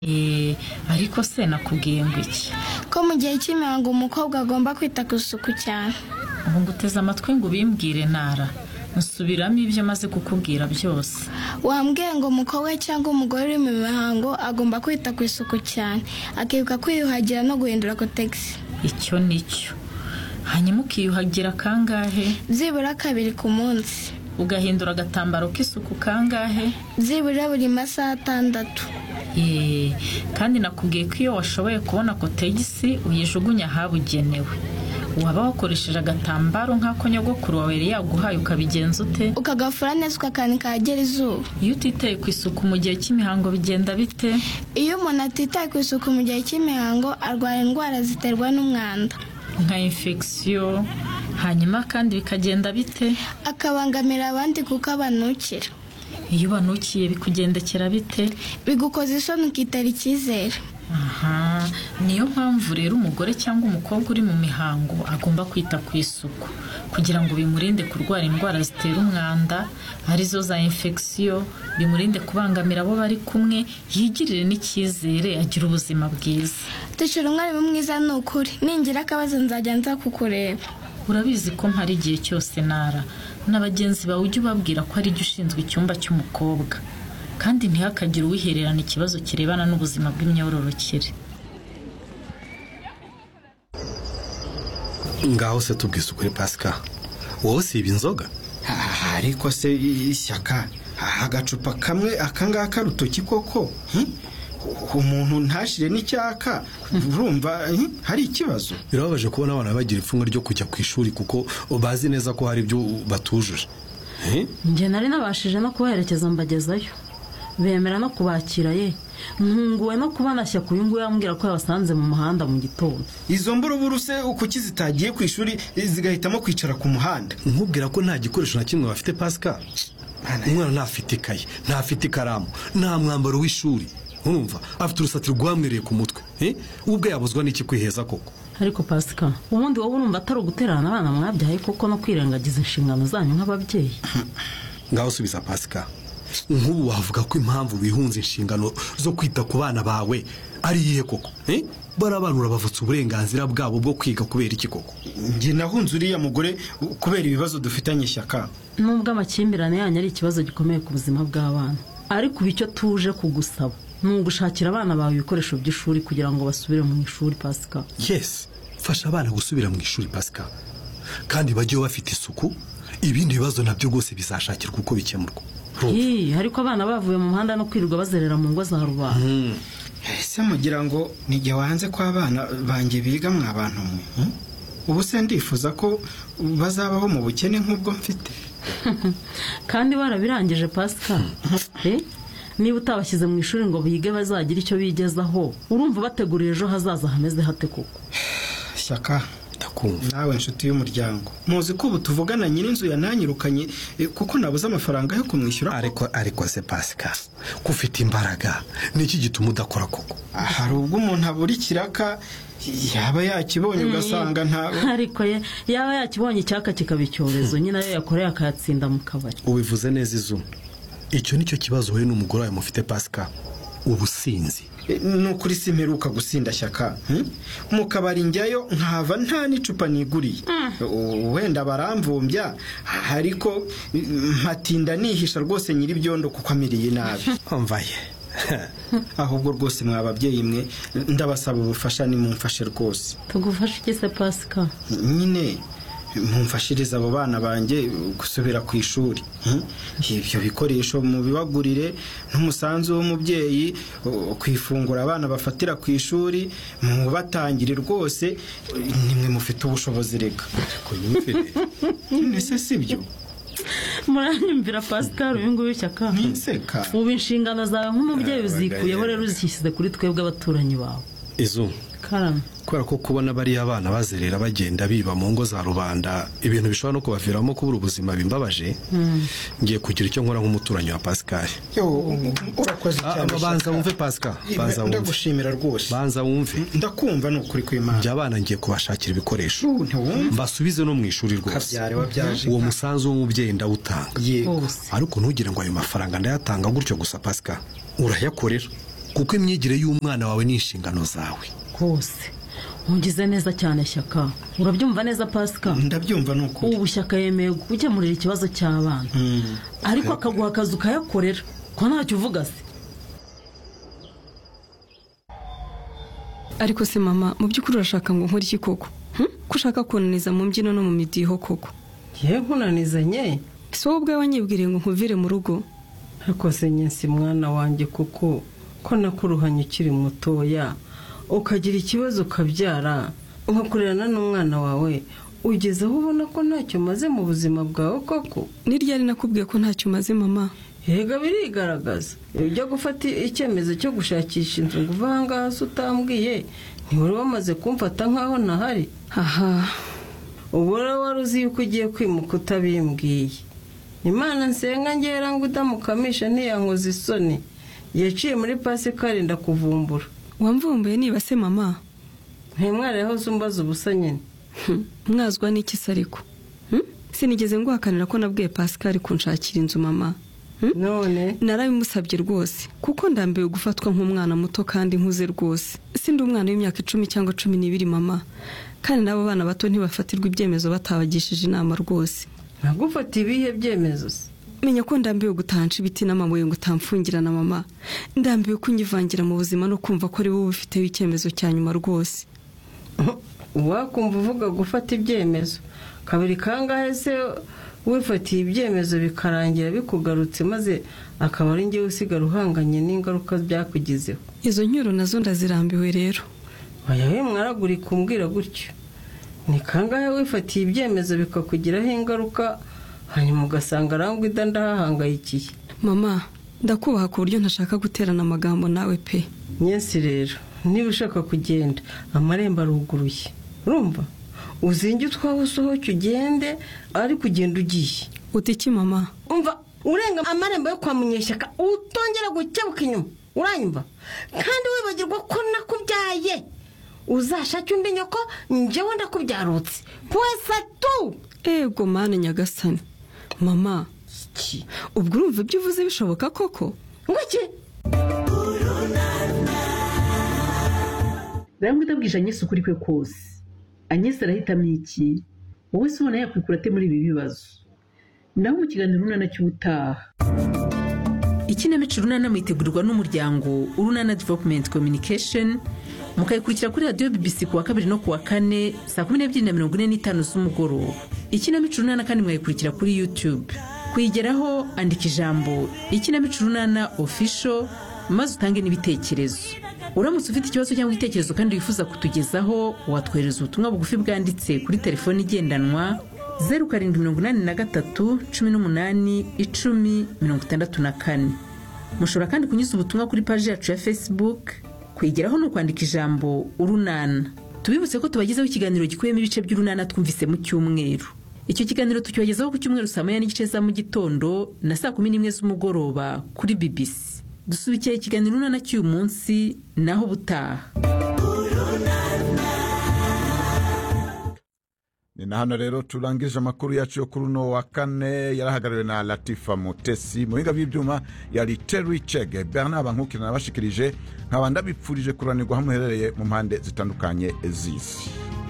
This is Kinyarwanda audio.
ariko se nakubwiye ngo iki ko mu gihe cy'imihango umukobwa agomba kwita ku isuku cyane. ubu nguteze amatwi ngo ubimbwire Ntara, nsubiramo ibyo maze kukubwira byose. Wambwiye ngo umukobwa cyangwa umugore uri mu mihango agomba kwita ku isuku cyane, akibuka kwiyuhagira no guhindura kotegisi. Icyo nicyo. Hanyuma ukiyuhagira kangahe? Byibura 2 ku munsi. Ugahindura agatambaro k'isuku kangahe? Byibura buri masaha 6. Kandi nakubwiye ko iyo washoboye kubona kotegisi uyijugunya ahabugenewe. Waba wakoresheje agatambaro nk'ako nyogokuru wawe yari yaguhaye ukabigenza ute? Ukagafura neza ukakanika ahagera izuba. Iyo utitaye ku isuku mu gihe cy'imihango bigenda bite? Iyo umuntu atitaye ku isuku mu gihe cy'imihango arwara indwara ziterwa n'umwanda nka infection, hanyuma kandi bikagenda bite? Akabangamira abandi kuko abanukira. Iyo banukiye bikugendekera bite? Bigukoza isoni ukitera icyizere. Niyo mpamvu rero umugore cyangwa umukobwa uri mu mihango agomba kwita ku isuku kugira ngo bimurinde kurwara indwara zitera umwanda arizo za infection, bimurinde kubangamira abo bari kumwe, yigirire n'icyizere, agira ubuzima bwiza. Tishura umwarimu mwiza ni ukuri, ningira akabazo nzajya nza kukureba. Urabizi ko mpari igihe cyose Ntara, n'abagenzi bawe ujye ubabwira ko ari jye ushinzwe icyumba cy'umukobwa, kandi ntihakagire uwihererana ikibazo kirebana n'ubuzima bw'imyororokere. Ngaho se tubwise ukuri Pascal, wowe si inzoga? Ariko se ishyaka agacupa kamwe akangaka rutoki koko umuntu ntashire n'icyaka, urumva hari ikibazo? Birababaje kubona abana bagira ipfunwe ryo kujya ku ishuri kuko bazi neza ko hari ibyo batujuje. Nje nari nabashije no kubaherekeza mbagezayo, bemera no kubakira ye. Ntunguwe no kubana Shyaka uyu nguyu yambwira ko yabasanze mu muhanda mu gitondo. Izo mburuburu se uko kizitagiye ku ishuri zigahitamo kwicara ku muhanda? Nkubwira ko nta gikoresho na kimwe bafite Pascal. Umwana ntafite ikaye, ntafite ikaramu, nta mwambaro w'ishuri. Urumva afite urusatsi rwamwereye ku mutwe. Ubwo yabuzwa n'iki kwiheza koko? Ariko Pascal, ubundi wowe urumva atari uguterana abana mwabyaye koko no kwirengagiza inshingano zanyu nk'ababyeyi? Ngaho subiza Pascal. Nk'ubu wavuga ko impamvu wihunze inshingano zo kwita ku bana bawe ari iyihe koko? Barabanura bavutse uburenganzira bwabo bwo kwiga kubera iki koko? Nge nahunze uriya mugore kubera ibibazo dufitanye Shyaka. Nubwo amakimbirane yanyu ari ikibazo gikomeye ku buzima bw'abana, ariko icyo tuje kugusaba ni ugushakira abana bawe ibikoresho by'ishuri kugira ngo basubire mu ishuri Pascal. Yes, fasha abana gusubira mu ishuri Pascal, kandi bajye bafite isuku, ibindi bibazo nabyo rwose bizashakirwa uko bikemurwa. Ariko abana bavuye mu muhanda no kwirirwa bazerera mu ngo za rubanda. Ese mugira ngo nijye wanze ko abana banjye biga mw'abantu mwe? Ubu se ndifuza ko bazabaho mu bukene nk'ubwo mfite. Kandi barabirangije Pascal. Niba utabashyize mu ishuri ngo bige bazagira icyo bigezaho, urumva bategurira ejo hazaza hameze hate koko? Shyaka, nawe nshuti y'umuryango, muzi ko ubu tuvugana nyir'inzu yananyirukanye kuko nabuze amafaranga yo kumwishyura. Ariko se Pascal, ko ufite imbaraga, niki gituma udakora koko? Hari ubwo umuntu abura ikiraka yaba yakibonye ugasanga nta. Ariko yaba yakibonye icyaka kikaba icyorezo, nyine ayo yakoreye akayatsinda mu kabari. Ubivuze neza Izuma. Icyo nicyo kibazo we n'umugore wawe mufite Pascal, ubusinzi. Nukuri simperuka gusinda Shyaka. Mu kabari njyayo nkava nta n'icupa niguriye. Wenda baramvumbya, ariko mpatinda nihisha rwose nyir'ibyondo kuko amiriye nabi. Mvaye. Ahubwo rwose mwababyeyi mwe ndabasaba ubufasha, ni mumfashe rwose. Tugufashe iki se Pascal? Nyine mumfashiriza abo bana banjye gusubira ku ishuri. Ibyo bikoresho mu bibagurire, n'umusanzu w'umubyeyi kwifungura abana bafatira ku ishuri mu batangire rwose, nimwe mufite ubushobozi reka. Nese sibyo? Muranyumvira Pascal uyu nguyu Shyaka? Nseka. Ubu inshingano zawe nk'umubyeyi uzikuyeho rero uzishyize kuri twebwe abaturanyi bawe. Izuma. Kubera ko kubona bari abana bazerera bagenda biba mu ngo za rubanda, ibintu bishobora no kubaviramo kubura ubuzima bimbabaje, ngiye kugira icyo nkora nk'umuturanyi wa Pascal. Urakoze cyane. Banza wumve Pascal, banza wumve. Ndagushimira rwose. Banza wumve. Ndakumva n'ukuri kw'Imana. Njya abana ngiye kubashakira ibikoresho, mbasubize no mu ishuri rwose. Uwo musanzu w'umubyeyi ndawutanga. Yego. Ariko ntugire ngo ayo mafaranga ndayatanga gutyo gusa Pascal, urayakorera. kuko imyigire y'umwana wawe ni inshingano zawe rwose ungize neza cyane Shyaka urabyumva neza Pasika ndabyumva nuko ubu Shyaka yemeye gukemurira ikibazo cy'abana ariko akaguha akazi ukayakorera ko ntacyo uvuga se. ariko se mama mu by'ukuri urashaka ngo nkore iki koko ko ushaka kunaniza mu mbyino no mu midiho koko? yewe nkunanizanye si wowe ubwawe wanyibwiriye ngo nkuvire mu rugo? ariko se nyinsi mwana wanjye kuko ko nakuruhanye ukiri mutoya ukagira ikibazo ukabyara ugakurerana n'umwana wawe ugeze aho ubona ko ntacyo maze mu buzima bwawe koko? Ni ryari nakubwiye ko ntacyo maze mama? yega birigaragaza ibyo gufata icyemezo cyo gushakisha inzu ngo uva ahangaha se utambwiye ntiwari wamaze kumfata nk'aho ntahari. aha ubu rero wari uzi yuko ugiye kwimuka utabimbwiye. Imana nsenga ngera ngo udamukamisha ntiyankoze isoni yaciye muri Pasika arinda kuvumbura. wamvumbuye niba se mama? ntimwareho zumbaza ubusa nyine. mwazwa n'iki se ariko sinigeze nguhakanira ko nabwiye Pascal kunshakira inzu mama. none narabimusabye rwose kuko ndambiwe gufatwa nk'umwana muto kandi nkuze rwose. sindi umwana w'imyaka 10 cyangwa 12 mama, kandi nabo bana bato ntibafatirwa ibyemezo batabagishije inama rwose. nagufata ibihe byemezo se? menya ko ndambiwe gutansha ibiti n'amabuye ngo utamfungirana mama. ndambiwe kunyivangira mu buzima no kumva ko ari wowe ufiteho icyemezo cya nyuma rwose. wakumva uvuga gufata ibyemezo kabiri kangahe se wifatiye ibyemezo bikarangira bikugarutse maze akaba ari njye usigara uhanganye n'ingaruka byakugizeho. izo nyuro nazo ndazirambiwe rero. oya mwaraguri kumbwira gutyo. ni kangahe wifatiye ibyemezo bikakugiraho ingaruka hanyuma ugasanga arangwa ndahahangayikiye. mama ndakubaha ku buryo ntashaka guterana amagambo nawe pe. nyinsi rero niba ushaka kugenda amarembo aruguruye urumva uzinge utwawe usohoke ugende ariko ugenda ugiye. uti iki mama? umva urenga amarembo yo kwa Munyeshyaka utongera gukebuka inyuma uranyumva, kandi wibagirwa ko nakubyaye uzashake undi nyoko njyewe ndakubyarutse pwesa tu. ego mane nyagasani. mama ubwo urumva ibyo uvuze bishoboka koko? ngwiki rero utabwisha Agnes ukuri kwe kose. Agnes arahitamo iki? wowe se ubona yakwikura ate muri ibi bibazo? naho mu kiganiro Urunana cy'ubutaha. Ikinamico Urunana mwitegurirwa n'umuryango Urunana Development Communication, mukayikurikira kuri radio BBC kuwa 2 no kuwa 4 saa 12:45 z'umugoroba. Ikinamico Urunana kandi mwayikurikira kuri YouTube. Kuyigeraho andika ijambo Ikinamico Urunana Official maze utange n'ibitekerezo. Uramutse ufite ikibazo cyangwa igitekerezo kandi wifuza kutugezaho, watwohereza ubutumwa bugufi bwanditse kuri telefoni igendanwa 0783 18 10 64. mushobora kandi kunyuza ubutumwa kuri page yacu ya Facebook. Kwigeraho no kwandika ijambo Urunana. Tubibutse ko tubagezaho ikiganiro gikuyemo ibice by'Urunana twumvise mu cyumweru. Icyo kiganiro tukibagezaho ku cyumweru saa 9:30 za mu gitondo na saa 11 z'umugoroba kuri BBC. Dusubikiye ikiganiro Urunana cy'uyu munsi naho butaha. Ni na hano rero turangije amakuru yacu yo kuri uno wa kane. Yarahagarariwe na Latifa Mutesi, muhinga bw'ibyuma yari Terry Chege. Bernard Bankukira nabashikirije nkaba ndabipfurije kuranirwa hamwe herereye mu mpande zitandukanye z'isi.